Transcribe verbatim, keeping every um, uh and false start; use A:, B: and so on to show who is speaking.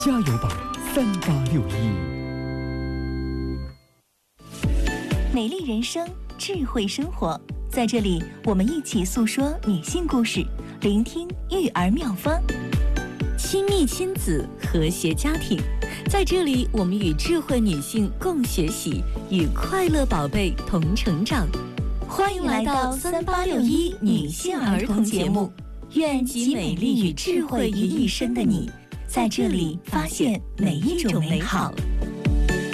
A: 加油吧，三八六一！
B: 美丽人生，智慧生活，在这里，我们一起诉说女性故事，聆听育儿妙方。
C: 亲密亲子，和谐家庭，在这里，我们与智慧女性共学习，与快乐宝贝同成长。
B: 欢迎来到三八六一女性儿童节目，愿集美丽与智慧于一身的你，在这里发现每一种美好。